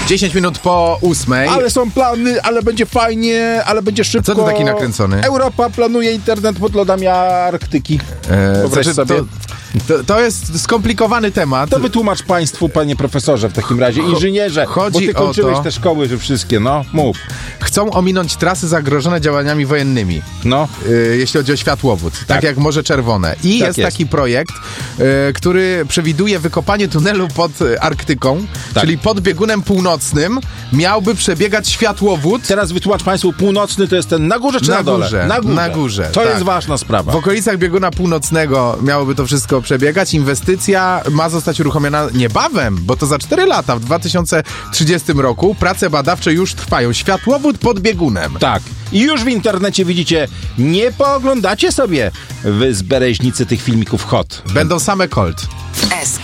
10 minut po 8. Ale są plany, ale będzie fajnie, ale będzie szybko. Co ty taki nakręcony? Europa planuje internet pod lodami Arktyki. Wyobraź sobie. To jest skomplikowany temat. To wytłumacz państwu, panie profesorze, w takim razie, inżynierze, bo ty kończyłeś te szkoły, że wszystkie, mów. Chcą ominąć trasy zagrożone działaniami wojennymi, jeśli chodzi o światłowód, tak jak Morze Czerwone. I jest taki projekt, który przewiduje wykopanie tunelu pod Arktyką, czyli pod biegunem północnym miałby przebiegać światłowód. Teraz wytłumacz państwu, północny to jest ten na górze czy na dole? Na górze. To jest ważna sprawa. W okolicach bieguna północnego miałoby to wszystko przebiegać. Inwestycja ma zostać uruchomiona niebawem, bo to za 4 lata, w 2030 roku. Prace badawcze już trwają. Światłowód pod biegunem. Tak. I już w internecie widzicie, nie pooglądacie sobie wy z Bereźnicy tych filmików hot. Będą same Colt. SK